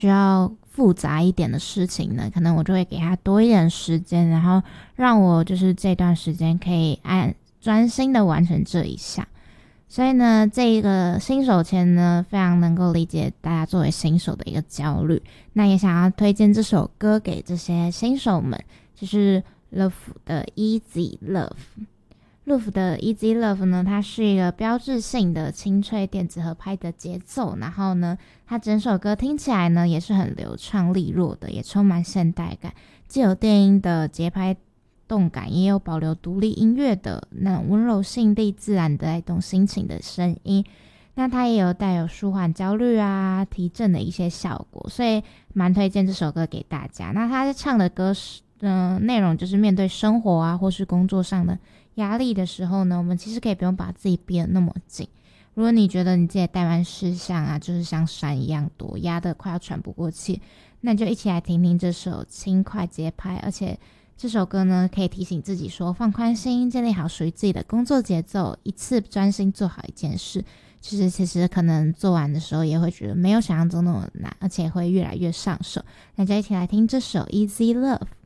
需要复杂一点的事情呢，可能我就会给他多一点时间，然后让我就是这段时间可以专心的完成这一项。所以呢，这个新手签呢，非常能够理解大家作为新手的一个焦虑。那也想要推荐这首歌给这些新手们，就是 Love 的 Easy Love。Love 的 Easy Love 呢，它是一个标志性的清脆电子合拍的节奏，然后呢，它整首歌听起来呢也是很流畅利落的，也充满现代感，既有电音的节拍动感，也有保留独立音乐的那种温柔性地自然的带动心情的声音。那它也有带有舒缓焦虑啊、提振的一些效果，所以蛮推荐这首歌给大家。那他在唱的歌内容就是面对生活啊或是工作上的压力的时候呢，我们其实可以不用把自己逼得那么紧。如果你觉得你自己的待办事项啊就是像山一样多，压得快要喘不过气，那你就一起来听听这首轻快节拍，而且这首歌呢可以提醒自己说放宽心，建立好属于自己的工作节奏，一次专心做好一件事，就是其实可能做完的时候也会觉得没有想象中那么难，而且会越来越上手。那就一起来听这首 Easy Love。